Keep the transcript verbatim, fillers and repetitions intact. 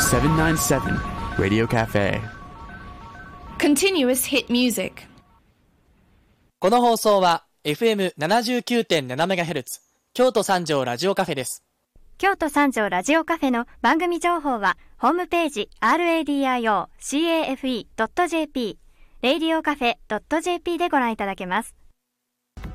セブンナインセブン Radio Cafe Continuous Hit Music。 この放送は エフエムななじゅうきゅうてんななメガヘルツ 京都三条ラジオカフェです。 京都三条ラジオカフェの番組情報はホームページ ラディオカフェ ドットジェーピー レイディオカフェ ドットジェーピー でご覧いただけます。